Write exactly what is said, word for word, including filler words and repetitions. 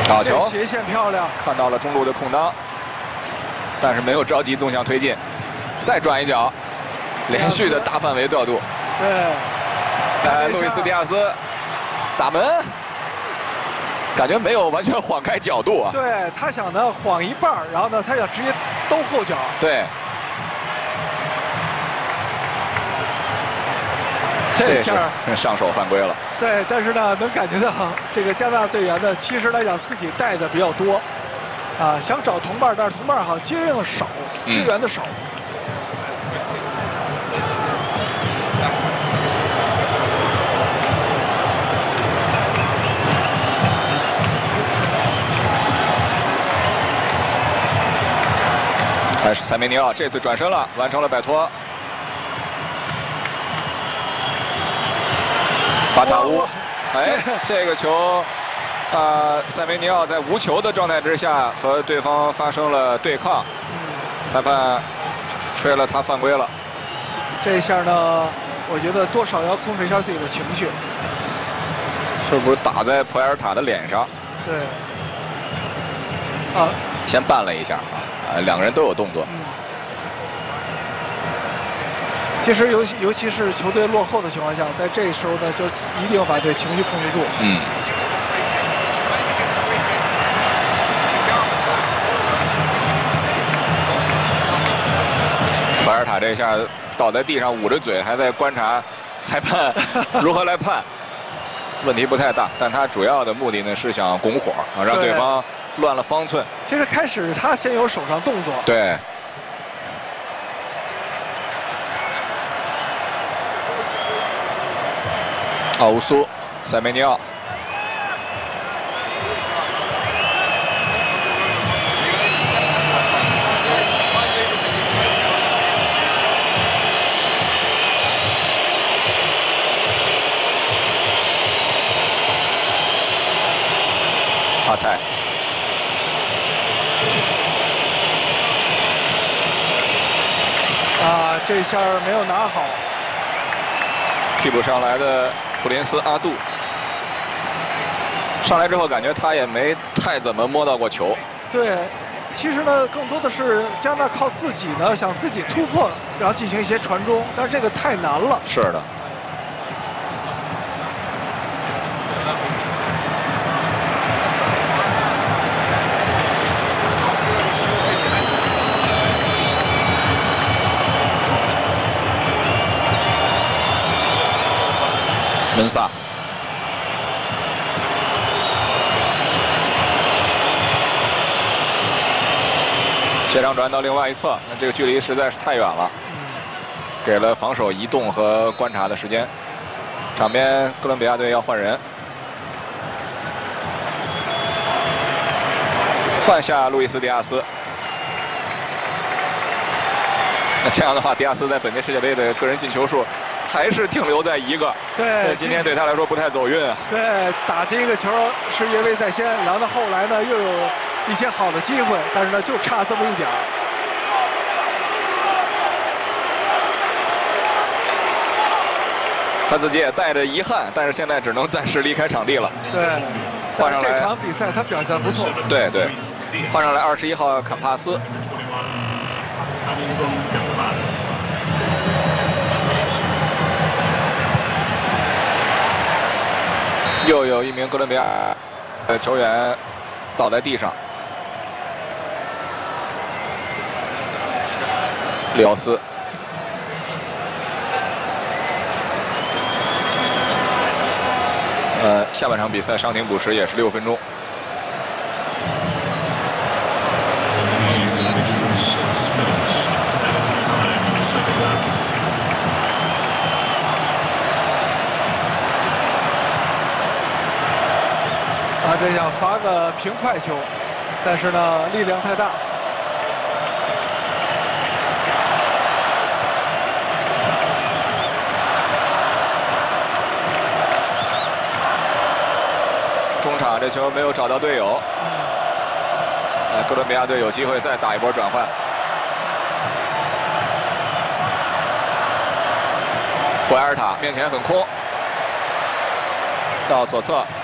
好球， 斜线漂亮， 看到了中路的空当，但是没有着急纵向推进，再转一脚，连续的大范围调度。 对， 来，路易斯·迪亚斯打门，感觉没有完全晃开角度啊。 对他想呢晃一半，然后呢他想直接兜后脚。 对， 这下上手犯规了。 对，但是呢，能感觉到这个加拿大队员呢，其实来讲自己带的比较多，啊，想找同伴，但是同伴好像接应少，支援的少。 还是塞梅尼奥这次转身了，完成了摆脱。法塔乌，哎，这个球，啊，塞梅尼奥在无球的状态之下和对方发生了对抗，裁判吹了他犯规了。 这一下呢，我觉得多少要控制一下自己的情绪。 是不是打在普埃尔塔的脸上？ 对。啊， 先绊了一下啊，两个人都有动作。 嗯。其实尤其尤其是球队落后的情况下，在这时候呢，就一定要把这情绪控制住。 嗯。普埃尔塔这下倒在地上，捂着嘴，还在观察裁判如何来判。问题不太大，但他主要的目的呢是想拱火啊，让对方乱了方寸。 其实开始他先有手上动作。 对。奥乌苏、塞梅尼奥，阿泰， 啊，这下没有拿好。 替补上来的普林斯阿杜上来之后，感觉他也没太怎么摸到过球。 对，其实呢，更多的是加纳靠自己呢，想自己突破，然后进行一些传中，但是这个太难了。 是的。门萨，斜长转到另外一侧，那这个距离实在是太远了，给了防守移动和观察的时间。场边哥伦比亚队要换人，换下路易斯·迪亚斯。那这样的话，迪亚斯在本届世界杯的个人进球数还是停留在一个。 对， 今天对他来说不太走运啊。 对，打这个球是越位在先，然后呢后来呢又有一些好的机会，但是呢就差这么一点儿。 他自己也带着遗憾，但是现在只能暂时离开场地了。 对， 换上来这场比赛他表现不错。 对对，换上来二十一号坎帕斯。又有一名哥伦比亚的球员倒在地上，里奥斯。呃，下半场比赛伤停补时也是六分钟。 啊，这想罚个平快球，但是呢力量太大。 中场这球没有找到队友，呃，哥伦比亚队有机会再打一波转换。普埃尔塔面前很空，到左侧